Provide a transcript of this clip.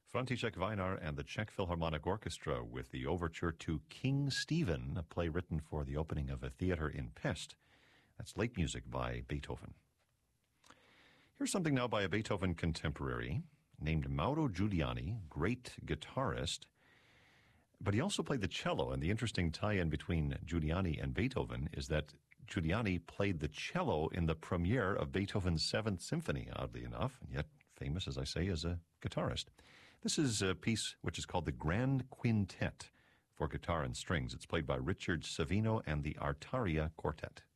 František Weinar and the Czech Philharmonic Orchestra with the overture to King Stephen, a play written for the opening of a theater in Pest. That's late music by Beethoven. Here's something now by a Beethoven contemporary named Mauro Giuliani, great guitarist, but he also played the cello, and the interesting tie-in between Giuliani and Beethoven is that Giuliani played the cello in the premiere of Beethoven's Seventh Symphony, oddly enough, and yet famous, as I say, as a guitarist. This is a piece which is called the Grand Quintet for guitar and strings. It's played by Richard Savino and the Artaria Quartet.